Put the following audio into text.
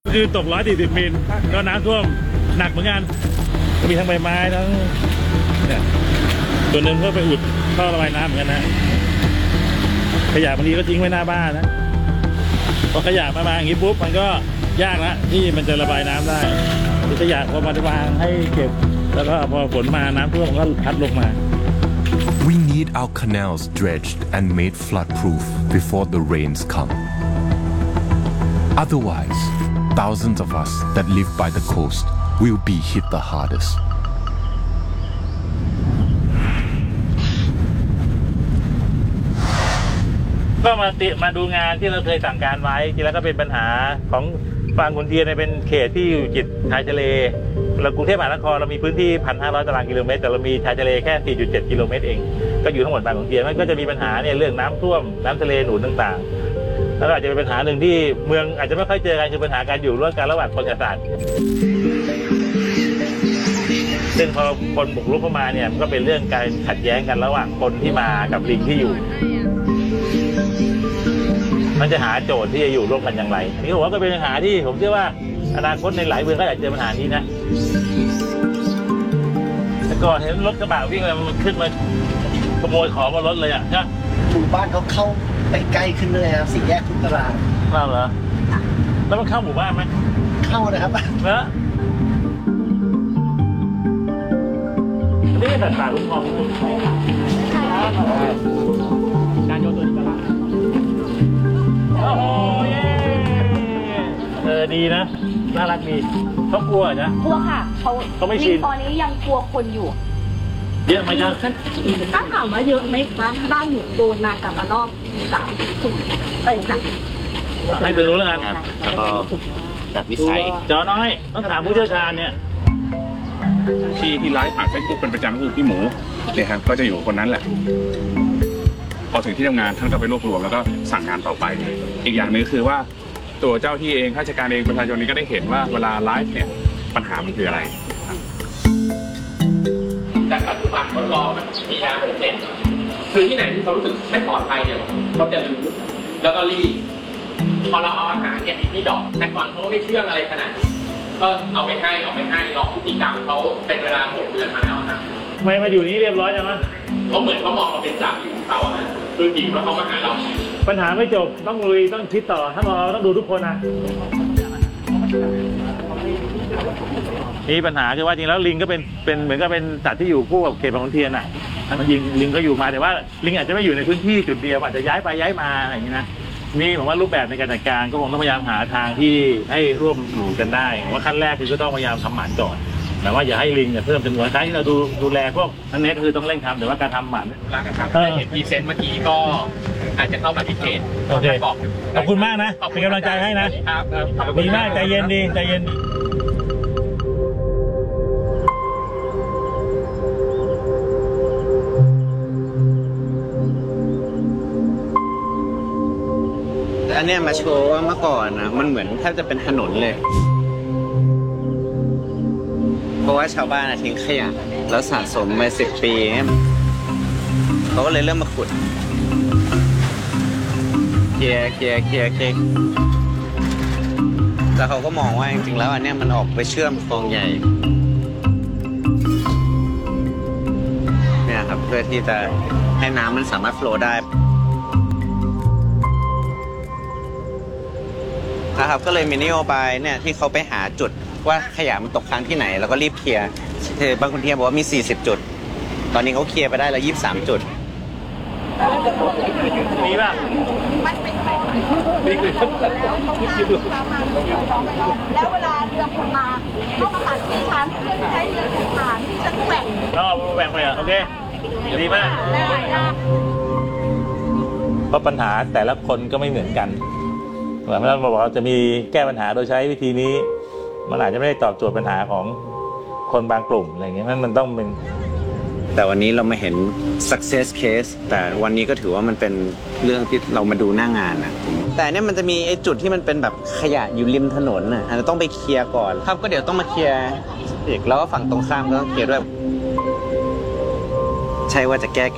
คือตก140 มิลก็น้ำท่วมหนักเหมือนกันก็มีทั้งใบไม้ทั้งเนี่ยส่วนหนึ่งเพื่อไปอุดท่อระบายน้ำเหมือนกันนะขยะบางทีก็ทิ้งไว้หน้าบ้านนะพอขยะมาอย่างนี้ปุ๊บมันก็ยากละที่มันจะระบายน้ำได้ขยะพอมาวางให้เก็บแล้วก็พอฝนมาน้ำท่วมมันก็พัดลงมา We need our canals dredged and made flood-proof before the rains come. Otherwise, thousands of us that live by the coast will be hit the hardest. ก็มาดูงานที่เราเคยสั่งการไว้จริงแล้วก็เป็นปัญหาของบางขุนเทียนเป็นเขตที่อยู่ติดชายทะเลเรากรุงเทพมหานครเรามีพื้นที่ 1,500 ตารางกิโลเมตรแต่เรามีชายทะเลแค่ 4.7 กิโลเมตรเองก็อยู่ทั้งหมดบางขุนเทียนมันก็จะมีปัญหาเนี่ยเรื่องน้ำท่วมน้ำทะเลหนุนต่างๆแล้วอาจจะเป็นปัญหาหนึ่งที่เมืองอาจจะไม่ค่อยเจอกันคือปัญหาการอยู่ร่วมกันระหว่างคนกับสัตว์ซึ่งพอคนบุกรุกเข้ามาเนี่ยมันก็เป็นเรื่องการขัดแย้งกันระหว่างคนที่มากับลิงที่อยู่มันจะหาโจทย์ที่จะอยู่ร่วมกันอย่างไรนี่ผมว่าก็เป็นปัญหาที่ผมเชื่อว่าอนาคตในหลายเมืองก็อาจจะเจอปัญหานี้นะแต่ก่อนเห็นรถกระบะวิ่งอะไรมันขึ้นมาขโมยของมารถเลยอ่ะใช่หมู่บ้านเขาเข้าไปใกล้ขึ้นเลยครับสี่แยกทุกตารางเข้าเหรอแล้วมันเข้าหมู่บ้านไหมเข้านะครับนะนี่แต่ตาลุงมองการโยนตัวนี้ก็ละโอ้โหดีนะน่ารักดีเขากลัวนะกลัวค่ะเขาไม่ชินตอนนี้ยังกลัวคนอยู่เยอะไหมจ๊ะถ้าถามว่าเยอะไหมบ้านหนูโดนมากลับมารอบ3 ถุงให้ไปรู้แล้วกันแล้วก็แบบวิสัยจอน้อยต้องถามผู้เชี่ยวชาญเนี่ยที่ไลฟ์ผ่านเฟซบุ๊กเป็นประจำก็คือพี่หมูเนี่ยครับก็จะอยู่คนนั้นแหละพอถึงที่ทำงานท่านก็ไปรวบรวมแล้วก็สั่งงานต่อไปอีกอย่างหนึ่งคือว่าตัวเจ้าที่เองข้าราชการเองประชาชนนี้ก็ได้เห็นว่าเวลาไลฟ์เนี่ยปัญหามันคืออะไรแต่ปัจจุบันคนรอมันมีการเปลี่ยนแปลงคือที่ไหนที่เขารู้สึกไม่ปลอดภัยเนี่ยเขาจะรู้แล้วก็รีบพอเราเอาอาหารเนี่ยที่ดอกแต่ก่อนเขาไม่เชื่องอะไรขนาดนี้ก็เอาไปให้ลองพฤติกรรมเขาเป็นเวลา6 เดือนมาแล้วนะไม่มาอยู่นี้เรียบร้อยจังวะเขาเหมือนเขามองเราเป็นจ่าอยู่เขาอะคือจริงแล้วเขามาหาเราปัญหาไม่จบต้องลุยต้องคิดต่อถ้ามองต้องดูทุกคนนะนี่ปัญหาคือว่าจริงแล้วลิงก็เป็นเหมือนกับเป็นสัตว์ที่อยู่คู่กับเขตบางขุนเทียนอ่ะมันยิงลิงก็อยู่มาแต่ว่าลิงอาจจะไม่อยู่ในพื้นที่จุดเดียวอาจจะย้ายไปย้ายมาอะไรอย่างนี้นะนี่ผมว่ารูปแบบในการจัดการก็คงต้องพยายามหาทางที่ให้ร่วมอยู่กันได้ว่าขั้นแรกคือก็ต้องพยายามทำหมันก่อนแต่ว่าอย่าให้ลิงเพิ่มจำนวนครั้งที่เราดูแลพวกนั้นเน็ตคือต้องเร่งทำแต่ว่าการทำหมันเห็นพรีเซนต์เมื่อกี้ก็อาจจะเข้ามาที่เพจโอเคขอบคุณมากนะเป็นกำลังใจให้นะดีมากใจเย็นดีใจเย็นอันนี้มาโชว์ว่าเมื่อก่อนนะมันเหมือนแทบจะเป็นถนนเลยเพราะว่าชาวบ้านทิ้งขยะแล้วสะสมมา10 ปีเขาก็เลยเริ่มมาขุดเคลียร์แล้วเขาก็มองว่าจริงๆแล้วอันนี้มันออกไปเชื่อมคลองใหญ่เนี่ยครับเพื่อที่จะให้น้ำมันสามารถโฟลว์ได้นะครับก็เลยมีนโยบายเนี่ยที่เขาไปหาจุดว่าขยะมันตกค้างที่ไหนแล้วก็รีบเคลียร์บางคนเทียบอกว่ามี40 จุดตอนนี้เขาเคลียร์ไปได้แล้ว23 จุดมีป่ะแล้วเวลาเรือคนมาต้องตัดที่ชั้นเพื่อใช้เรือผ่านที่จะแหว่งแหว่งไปอ่ะโอเคดีมากเพราะปัญหาแต่ละคนก็ไม่เหมือนกันเหมือนเราบอกว่าจะมีแก้ปัญหาโดยใช้วิธีนี้มันอาจจะไม่ได้ตอบโจทย์ปัญหาของคนบางกลุ่มอะไรอย่างเงี้ยมันต้องเป็นแต่วันนี้เรามาเห็น success case แต่วันนี้ก็ถือว่ามันเป็นเรื่องที่เรามาดูหน้างานนะแต่เนี่ยมันจะมีไอ้จุดที่มันเป็นแบบขยะอยู่ริมถนนน่ะอาจจะต้องไปเคลียร์ก่อนครับก็เดี๋ยวต้องมาเคลียร์อีกแล้วก็ฝั่งตรงข้ามก็ต้องเคลียร์ด้วยใช่ว่าจะแก้